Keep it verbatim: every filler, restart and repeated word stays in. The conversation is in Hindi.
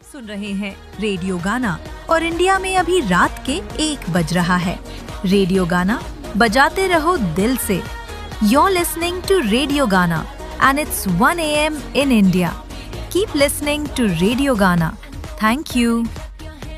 सुन रहे हैं रेडियो गाना और इंडिया में अभी रात के एक बज रहा है। रेडियो गाना बजाते रहो दिल से। You're listening to Radio Gana and it's one a m in India. Keep listening to Radio Gana. Thank you.